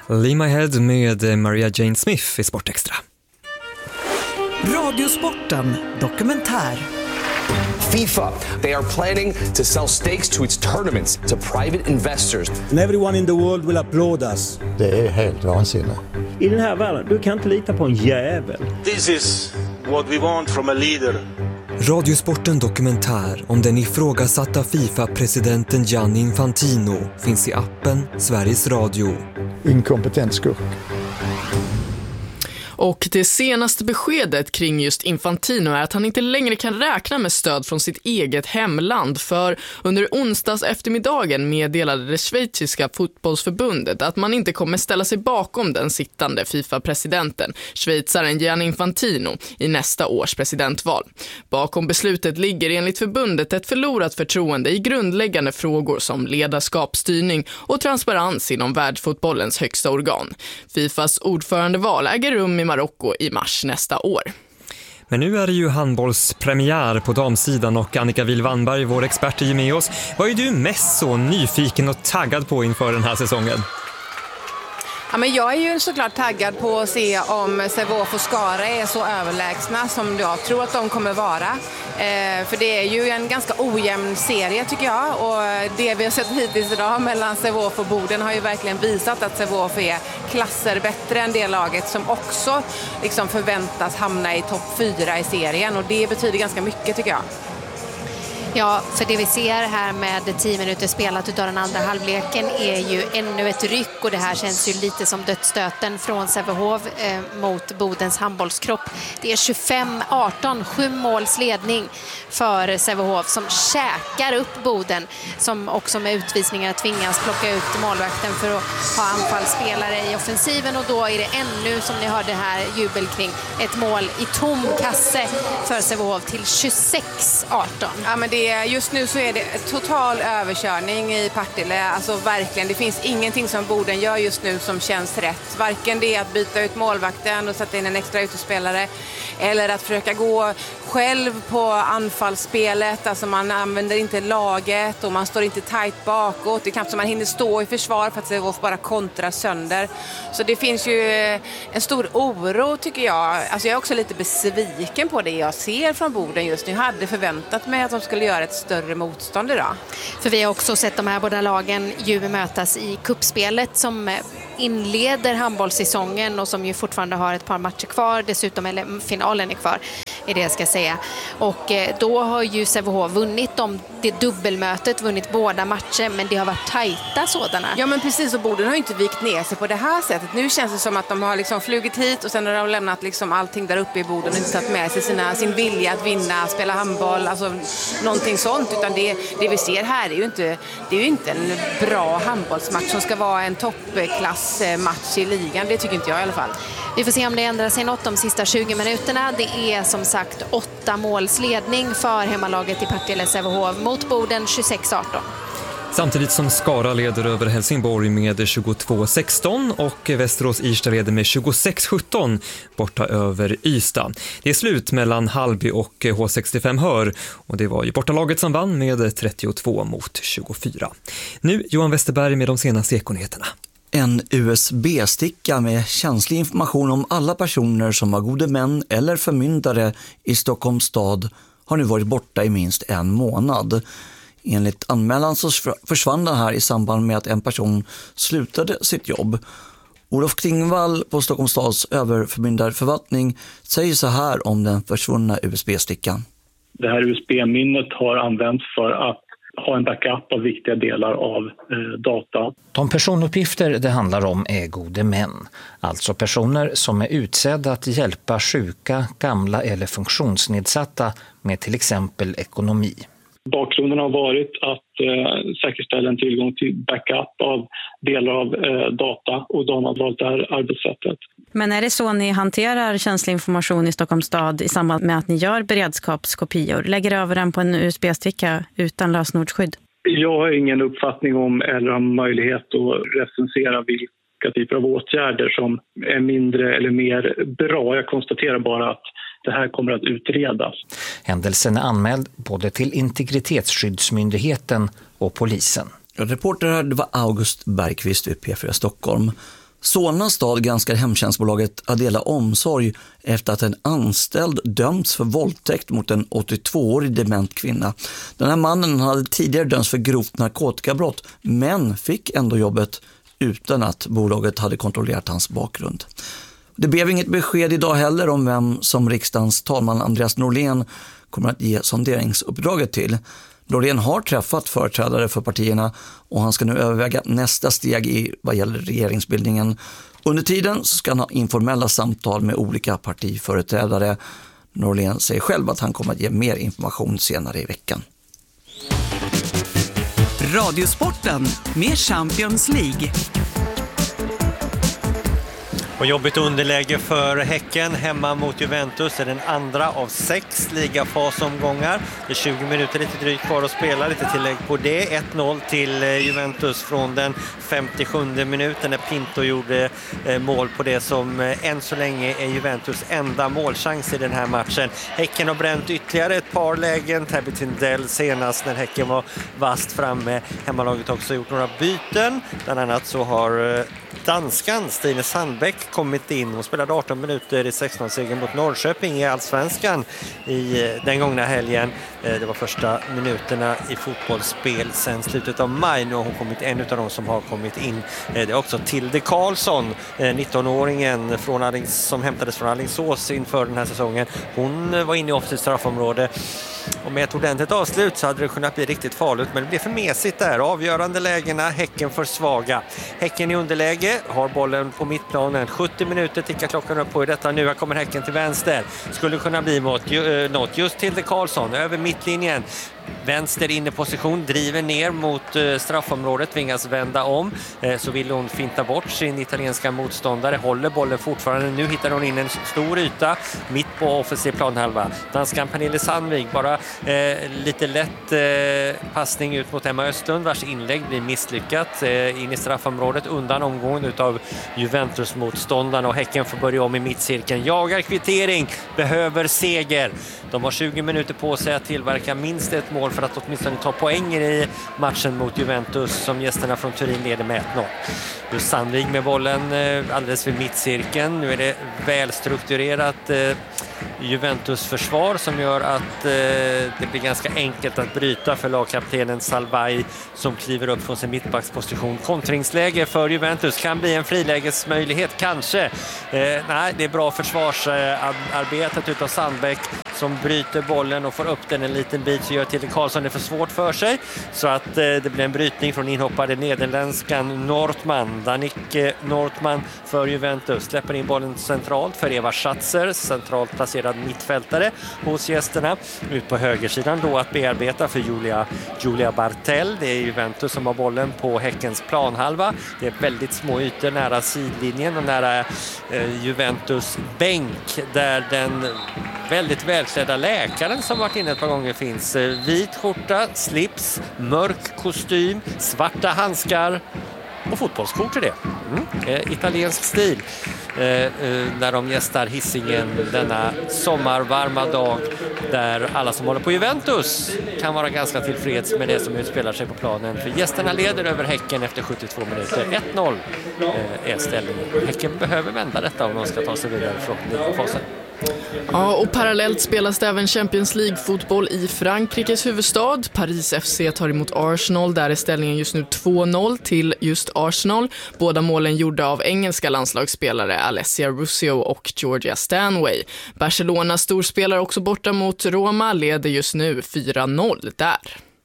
Leave My Head med Maria Jane Smith i Sportextra. Radiosporten dokumentär. FIFA, they are planning to sell stakes to its tournaments to private investors. And everyone in the world will applaud us. Det är helt vansinnigt. I den här världen, du kan inte lita på en jävel. This is what we want from a leader. Radiosporten dokumentär om den ifrågasatta FIFA-presidenten Gianni Infantino finns i appen Sveriges Radio. Inkompetent skurk. Och det senaste beskedet kring just Infantino är att han inte längre kan räkna med stöd från sitt eget hemland, för under onsdags eftermiddagen meddelade det schweiziska fotbollsförbundet att man inte kommer ställa sig bakom den sittande FIFA-presidenten, schweizaren Gianni Infantino, i nästa års presidentval. Bakom beslutet ligger enligt förbundet ett förlorat förtroende i grundläggande frågor som ledarskap, styrning och transparens inom världsfotbollens högsta organ. FIFAs ordförandeval äger rum i Marocko i mars nästa år. Men nu är det ju handbollspremiär på damsidan och Annika Wihl-Wannberg, vår expert, är ju med oss. Vad är du mest så nyfiken och taggad på inför den här säsongen? Ja, men jag är ju såklart taggad på att se om Sävehof och Skara är så överlägsna som jag tror att de kommer vara. För det är ju en ganska ojämn serie tycker jag, och det vi har sett hittills idag mellan Sävehof och Boden har ju verkligen visat att Sävehof är klasser bättre än det laget som också liksom förväntas hamna i topp 4 i serien, och det betyder ganska mycket tycker jag. Ja, för det vi ser här med 10 minuter spelat utav den andra halvleken är ju ännu ett ryck, och det här känns ju lite som dödsstöten från Sävehof mot Bodens handbollskropp. Det är 25-18, 7 måls ledning för Sävehof som käkar upp Boden, som också med utvisningar tvingas plocka ut målvakten för att ha anfallsspelare i offensiven, och då är det ännu, som ni hörde här, jubel kring ett mål i tom kasse för Sävehof till 26-18. Ja, men just nu så är det total överkörning i Partille. Alltså verkligen, det finns ingenting som Boden gör just nu som känns rätt. Varken det att byta ut målvakten och sätta in en extra utespelare, eller att försöka gå själv på anfallsspelet. Alltså man använder inte laget och man står inte tajt bakåt. Det är knappt som man hinner stå i försvar för att det bara kontrar sönder. Så det finns ju en stor oro tycker jag. Alltså jag är också lite besviken på det jag ser från Boden just nu. Jag hade förväntat mig att de skulle göra ett större motstånd idag. För vi har också sett de här båda lagen ju mötas i kuppspelet som inleder handbollssäsongen och som ju fortfarande har ett par matcher kvar. Dessutom, eller finalen är kvar, är det jag ska säga. Och då har ju Sävehof vunnit det dubbelmötet, vunnit båda matcher, men det har varit tajta sådana. Ja, men precis, och Boden har ju inte vikt ner sig på det här sättet. Nu känns det som att de har liksom flugit hit och sen har de lämnat liksom allting där uppe i Boden och inte tagit med sig sin vilja att vinna, spela handboll, alltså någonting sånt. Utan det vi ser här är ju inte en bra handbollsmatch som ska vara en toppklassmatch i ligan. Det tycker inte jag i alla fall. Vi får se om det ändrar sig något de sista 20 minuterna. Det är som sagt 8 måls ledning för hemmalaget i Partille Sävehof mot Boden 26-18. Samtidigt som Skara leder över Helsingborg med 22-16 och Västerås-Irsta leder med 26-17 borta över Ystad. Det är slut mellan Hallby och H65 Hör, och det var ju bortalaget som vann med 32-24. Nu Johan Westerberg med de senaste ekonyheterna. En USB-sticka med känslig information om alla personer som var gode män eller förmyndare i Stockholms stad har nu varit borta i minst 1 månad. Enligt anmälan så försvann den här i samband med att en person slutade sitt jobb. Olof Klingvall på Stockholms stads överförmyndarförvaltning säger så här om den försvunna USB-stickan. Det här USB-minnet har använts för att ha en backup av viktiga delar av data. De personuppgifter det handlar om är gode män, alltså personer som är utsedda att hjälpa sjuka, gamla eller funktionsnedsatta med till exempel ekonomi. Bakgrunden har varit att säkerställa en tillgång till backup av delar av data, och de har valt det här arbetssättet. Men är det så ni hanterar känslig information i Stockholms stad i samband med att ni gör beredskapskopior? Lägger över den på en USB-sticka utan lösenordsskydd? Jag har ingen uppfattning om eller har möjlighet att recensera vilka typer av åtgärder som är mindre eller mer bra. Jag konstaterar bara att det här kommer att utredas. Händelsen är anmäld både till Integritetsskyddsmyndigheten och polisen. Reporter det var August Bergqvist vid P4 Stockholm. Solna stad granskar hemtjänstbolaget Adela Omsorg efter att en anställd dömts för våldtäkt mot en 82-årig dement kvinna. Den här mannen hade tidigare dömts för grovt narkotikabrott men fick ändå jobbet utan att bolaget hade kontrollerat hans bakgrund. Det blev inget besked idag heller om vem som riksdagens talman Andreas Norlén kommer att ge sonderingsuppdraget till. Norlén har träffat företrädare för partierna och han ska nu överväga nästa steg i vad gäller regeringsbildningen. Under tiden så ska han ha informella samtal med olika partiföreträdare. Norlén säger själv att han kommer att ge mer information senare i veckan. Radiosporten med Champions League. Och jobbigt underläge för Häcken hemma mot Juventus. Det är den andra av 6 ligafasomgångar. Det är 20 minuter lite drygt kvar att spela. Lite tillägg på det. 1-0 till Juventus från den 57:e minuten när Pinto gjorde mål på det som än så länge är Juventus enda målchans i den här matchen. Häcken har bränt ytterligare ett par lägen. Tabby Tindell senast när Häcken var vast framme. Hemmalaget också gjort några byten. Bland annat så har danskan Stine Sandbäck kommit in och spelade 18 minuter i 16-segern mot Norrköping i Allsvenskan i den gångna helgen. Det var första minuterna i fotbollsspel sedan slutet av maj. Nu har hon kommit en av de som har kommit in. Det är också Tilde Karlsson, 19-åringen som hämtades från Alingsås inför den här säsongen. Hon var inne i offensivt straffområde. Och med ett ordentligt avslut så hade det kunnat bli riktigt farligt, men det blev för mesigt där. Avgörande lägena, Häcken för svaga. Häcken i underläge, har bollen på mittplanen. 70 minuter tickar klockan upp på i detta. Nu kommer Häcken till vänster. Skulle kunna bli något just till Karlsson över mittlinjen. Vänster inne position, driver ner mot straffområdet, tvingas vända om. Så vill hon finta bort sin italienska motståndare, håller bollen fortfarande. Nu hittar hon in en stor yta mitt på offensiv planhalva. Danskan Pernille Sandvik, bara lite lätt passning ut mot Emma Östlund, vars inlägg blir misslyckat in i straffområdet undan omgången utav Juventus motståndarna, och Häcken får börja om i mittcirkeln. Jagar kvittering, behöver seger. De har 20 minuter på sig att tillverka minst ett mål för att åtminstone ta poänger i matchen mot Juventus som gästerna från Turin leder med 1-0. Nu Sandvik med bollen alldeles vid mittcirkeln. Nu är det välstrukturerat Juventus-försvar som gör att det blir ganska enkelt att bryta för lagkaptenen Salvai som kliver upp från sin mittbacksposition. Kontringsläge för Juventus kan bli en frilägesmöjlighet kanske. Nej, det är bra försvarsarbetet utav Sandbäck som bryter bollen och får upp den en liten bit, så gör till Karlsson det för svårt för sig, så att det blir en brytning från inhoppade nederländskan Nortman. Danik Nortman för Juventus släpper in bollen centralt för Eva Schatzer, centralt placerad mittfältare hos gästerna. Ut på högersidan då att bearbeta för Julia Bartell. Det är Juventus som har bollen på Häckens planhalva. Det är väldigt små ytor nära sidlinjen och nära Juventus bänk, där den väldigt välklädda läkaren som varit inne ett par gånger finns. Vit skjorta, slips, mörk kostym, svarta handskar och fotbollskort till det. Italiensk stil när de gästar Hisingen denna sommarvarma dag, där alla som håller på Juventus kan vara ganska tillfreds med det som utspelar sig på planen. För gästerna leder över Häcken efter 72 minuter. 1-0 är ställningen. Häcken behöver vända detta om de ska ta sig vidare från fasen. Ja, och parallellt spelas det även Champions League-fotboll i Frankrikes huvudstad. Paris FC tar emot Arsenal. Där är ställningen just nu 2-0 till just Arsenal. Båda målen gjorda av engelska landslagsspelare Alessia Ruscio och Georgia Stanway. Barcelona storspelar också borta mot Roma, leder just nu 4-0 där.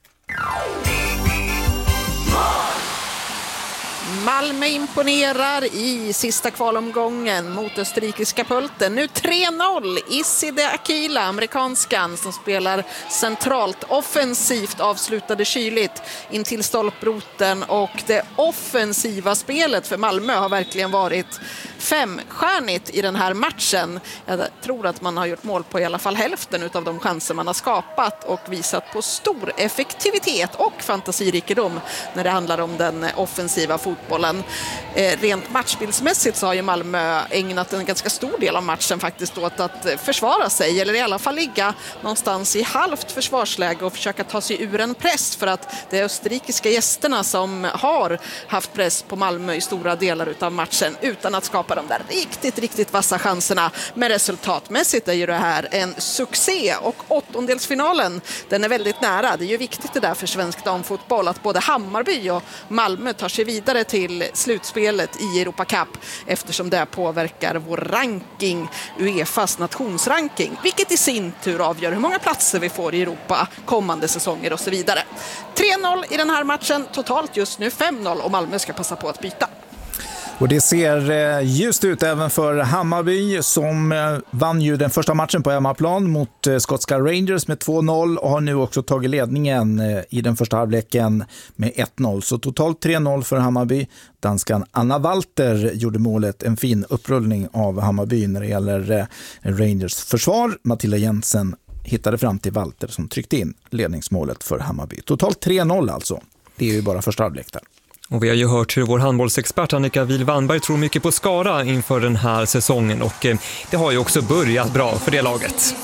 Malmö imponerar i sista kvalomgången mot österrikiska Pölten. Nu 3-0. Iside Akila, amerikanskan som spelar centralt offensivt, avslutade kyligt in till stolproten, och det offensiva spelet för Malmö har verkligen varit femstjärnigt i den här matchen. Jag tror att man har gjort mål på i alla fall hälften av de chanser man har skapat och visat på stor effektivitet och fantasirikedom när det handlar om den offensiva fotbollen. fotbollen. Rent matchbildsmässigt så har ju Malmö ägnat en ganska stor del av matchen faktiskt åt att försvara sig, eller i alla fall ligga någonstans i halvt försvarsläge och försöka ta sig ur en press, för att det är österrikiska gästerna som har haft press på Malmö i stora delar utav matchen utan att skapa de där riktigt vassa chanserna. Men resultatmässigt är ju det här en succé, och åttondelsfinalen, den är väldigt nära. Det är ju viktigt det där för svensk damfotboll att både Hammarby och Malmö tar sig vidare till slutspelet i Europa Cup, eftersom det påverkar vår ranking, UEFAs nationsranking, vilket i sin tur avgör hur många platser vi får i Europa kommande säsonger och så vidare. 3-0 i den här matchen, totalt just nu 5-0, och Malmö ska passa på att byta. Och det ser just ut även för Hammarby, som vann ju den första matchen på hemmaplan mot skotska Rangers med 2-0 och har nu också tagit ledningen i den första halvleken med 1-0. Så totalt 3-0 för Hammarby. Danskan Anna Walter gjorde målet, en fin upprullning av Hammarby när det gäller Rangers försvar. Matilda Jensen hittade fram till Walter som tryckte in ledningsmålet för Hammarby. Totalt 3-0 alltså. Det är ju bara första halvlek där. Och vi har ju hört hur vår handbollsexpert Annika Wihl-Wannberg tror mycket på Skara inför den här säsongen, och det har ju också börjat bra för det laget.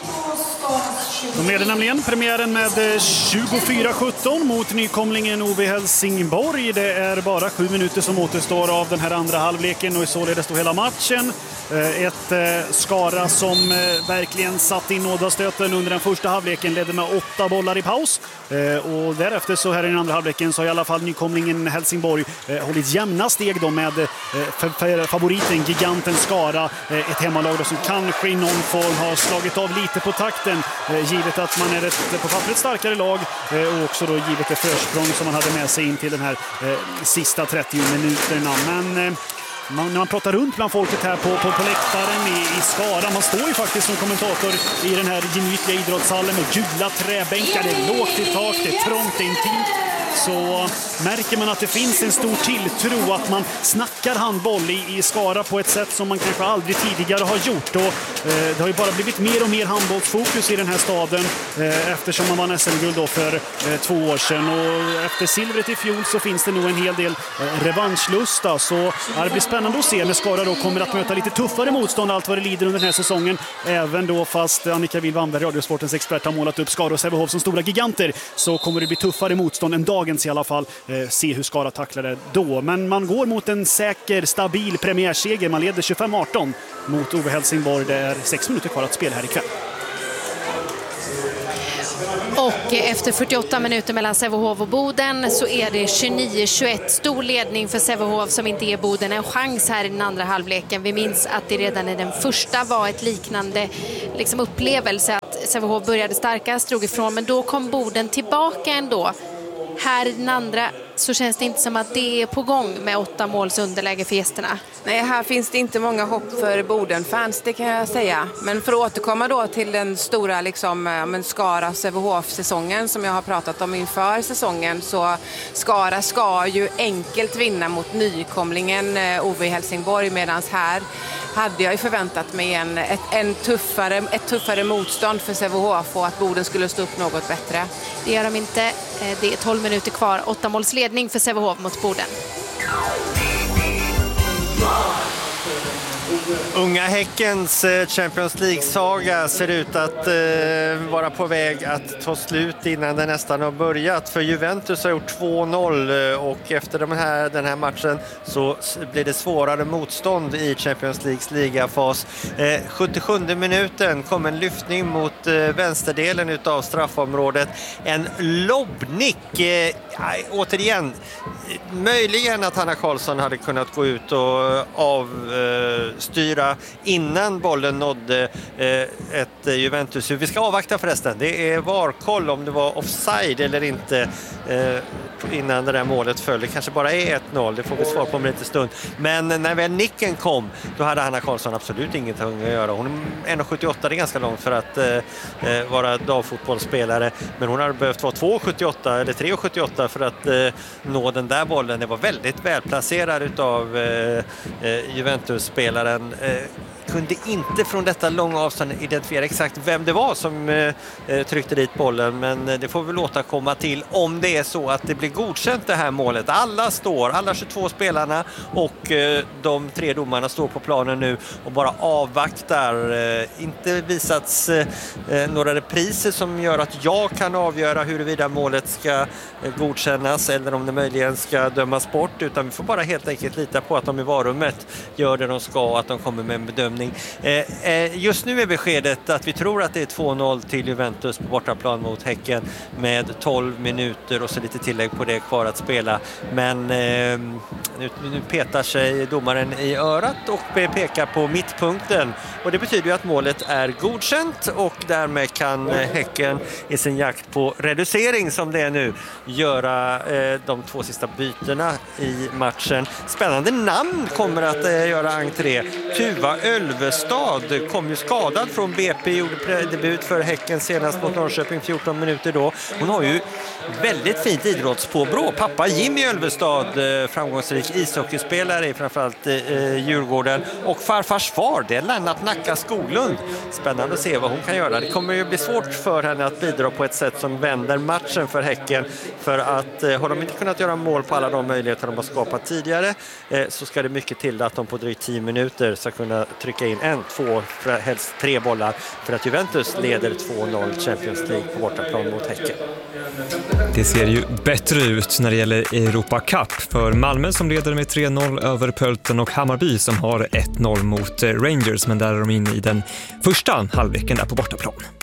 De leder nämligen premiären med 24-17 mot nykomlingen OV Helsingborg. Det är bara 7 minuter som återstår av den här andra halvleken, och således då hela matchen. Ett Skara som verkligen satt in nådastöten under den första halvleken, ledde med 8 bollar i paus. Och därefter så här i den andra halvleken så har i alla fall nykomlingen Helsingborg hållit jämna steg då med favoriten, giganten Skara. Ett hemmalag då som kanske i någon form har slagit av lite på takten, givet att man är ett på pappret starkare lag, och också då givet det försprång som man hade med sig in till den här sista 30 minuterna. Men när man pratar runt bland folket här på läktaren i Skara, man står ju faktiskt som kommentator i den här gemytliga idrottshallen med gula träbänkar, det är lågt i tak, det är trångt intimt, så märker man att det finns en stor tilltro att man snackar handboll i Skara på ett sätt som man kanske aldrig tidigare har gjort. Och det har ju bara blivit mer och mer handbollsfokus i den här staden eftersom man vann SM-guld då för 2 år sedan. Och efter silvret i fjol så finns det nog en hel del revanschlusta, så det blir spännande att se när Skara då kommer att möta lite tuffare motstånd allt vad det lider under den här säsongen. Även då fast Annika Wihl-Wannberg, Radiosportens expert, har målat upp Skara och Sävehof som stora giganter, så kommer det bli tuffare motstånd än dagens i alla fall. Se hur Skara tacklar det då. Men man går mot en säker, stabil premiärseger. Man leder 25-18 mot OV Helsingborg. Det är 6 minuter kvar att spela här ikväll. Och efter 48 minuter mellan Sävehof och Boden så är det 29-21. Stor ledning för Sävehof som inte ger Boden en chans här i den andra halvleken. Vi minns att det redan i den första var ett liknande upplevelse att Sävehof började starkast, drog ifrån, men då kom Boden tillbaka ändå. Här i den andra så känns det inte som att det är på gång med 8 måls underläge för gästerna. Nej, här finns det inte många hopp för Boden-fans, det kan jag säga. Men för att återkomma då till den stora Skara Sävehof-säsongen som jag har pratat om inför säsongen, så Skara ska ju enkelt vinna mot nykomlingen OV Helsingborg, medan här hade jag ju förväntat mig ett tuffare motstånd för Sävehof och att Boden skulle stå upp något bättre. Det gör de inte. Det är 12 minuter kvar. 8 måls ledning för Sävehof mot Boden. Unga Häckens Champions League-saga ser ut att vara på väg att ta slut innan det nästan har börjat. För Juventus har gjort 2-0 och efter den här matchen så blir det svårare motstånd i Champions Leagues ligafas. 77 minuten kom en lyftning mot vänsterdelen utav straffområdet. En lobbnick. Återigen, möjligen att Hanna Karlsson hade kunnat gå ut och avstyra innan bollen nådde ett Juventus. Vi ska avvakta förresten. Det är VAR-koll om det var offside eller inte innan det där målet föll. Det kanske bara är 1-0. Det får vi svar på om en liten stund. Men när väl nicken kom, då hade Hanna Karlsson absolut ingenting att göra. Hon är 1,78, det är ganska långt för att vara dagfotbollsspelare. Men hon hade behövt vara 2,78 eller 3,78 för att nå den där bollen. Det var väldigt välplacerad utav Juventus-spelaren. kunde inte från detta långa avstånd identifiera exakt vem det var som tryckte dit bollen, men det får vi väl återkomma till om det är så att det blir godkänt det här målet. Alla 22 spelarna och de 3 domarna står på planen nu och bara avvaktar. Inte visats några repriser som gör att jag kan avgöra huruvida målet ska godkännas eller om det möjligen ska dömas bort, utan vi får bara helt enkelt lita på att de i varummet gör det de ska och att de kommer med en bedömning. Just nu är beskedet att vi tror att det är 2-0 till Juventus på bortaplan mot Häcken med 12 minuter och så lite tillägg på det kvar att spela. Men nu petar sig domaren i örat och pekar på mittpunkten, och det betyder ju att målet är godkänt och därmed kan Häcken i sin jakt på reducering som det är nu göra de 2 sista bytena i matchen. Spännande namn kommer att göra entré. Tuva Ölvestad kom ju skadad från BP, gjorde debut för Häcken senast mot Norrköping 14 minuter då. Hon har ju väldigt fint idrottspåbrå. Pappa Jimmy Ölvestad, framgångsrik ishockeyspelare i framförallt Djurgården, och farfars far, det är Lennart Nacka Skoglund. Spännande att se vad hon kan göra. Det kommer ju bli svårt för henne att bidra på ett sätt som vänder matchen för Häcken, för att har de inte kunnat göra mål på alla de möjligheter de har skapat tidigare, så ska det mycket till att de på drygt 10 minuter ska kunna trycka in 1, 2, helst 3 bollar för att Juventus leder 2-0 Champions League på bortaplan mot Häcken. Det ser ju bättre ut när det gäller Europa Cup för Malmö som leder med 3-0 över Pölten och Hammarby som har 1-0 mot Rangers, men där är de inne i den första halvleken där på bortaplan.